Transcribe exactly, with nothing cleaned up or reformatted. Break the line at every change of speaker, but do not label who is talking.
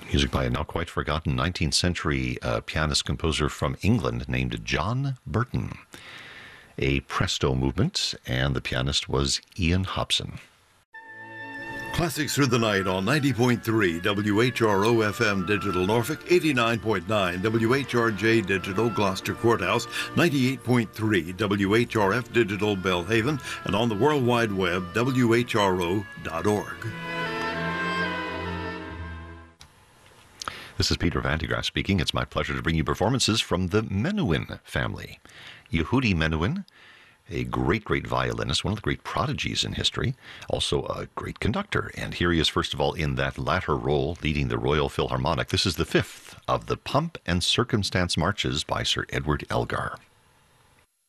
Music by a now quite forgotten nineteenth century uh, pianist-composer from England named John Burton. A presto movement, and the pianist was Ian Hobson.
Classics Through the Night on ninety point three W H R O F M Digital Norfolk, eighty-nine point nine W H R J Digital Gloucester Courthouse, ninety-eight point three W H R F Digital Belhaven, and on the World Wide Web, W H R O dot org.
This is Peter Van de Graaff speaking. It's my pleasure to bring you performances from the Menuhin family. Yehudi Menuhin, a great, great violinist, one of the great prodigies in history, also a great conductor. And here he is, first of all, in that latter role, leading the Royal Philharmonic. This is the fifth of the Pomp and Circumstance Marches by Sir Edward Elgar.